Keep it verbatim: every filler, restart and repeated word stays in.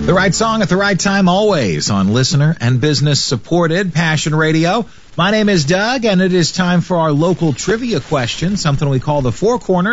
The right song at the right time always on listener and business supported Passion Radio. My name is Doug, and it is time for our local trivia question, something we call the Four Corners.